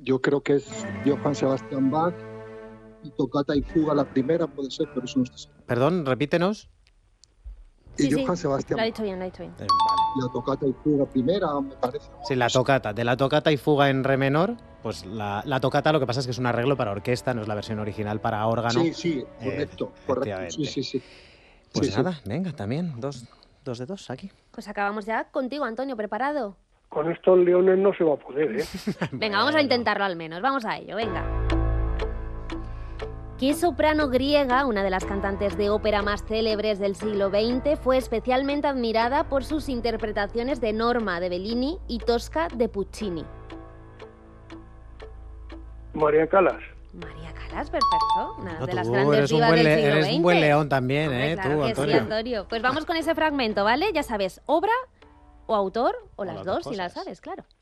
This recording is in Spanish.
Yo creo que es Johann Sebastian Bach y Toccata y Fuga la primera, puede ser, pero eso no estoy seguro. Perdón, repítenos. Y Sí, Johann Sebastian lo ha Bach. dicho bien, lo ha dicho bien. Vale. La Toccata y Fuga primera, me parece. Sí, la tocata. De la tocata y fuga en re menor, pues la tocata lo que pasa es que es un arreglo para orquesta, no es la versión original para órgano. Sí, correcto. Efectivamente. Sí. Pues Sí. nada, venga, también, dos de dos aquí. Pues acabamos ya contigo, Antonio, ¿preparado? Con estos leones no se va a poder, ¿eh? Venga, vamos a intentarlo al menos, vamos a ello, venga. ¿Qué soprano griega, una de las cantantes de ópera más célebres del siglo XX, fue especialmente admirada por sus interpretaciones de Norma de Bellini y Tosca de Puccini? María Calas. María Calas, perfecto. Una No, de las tú grandes eres un divas buen del siglo eres XX. un buen león también, Hombre, claro tú, que Antonio. sí, Antonio. Pues vamos con ese fragmento, ¿vale? Ya sabes, obra o autor, o las dos, si las cosas. sabes, claro.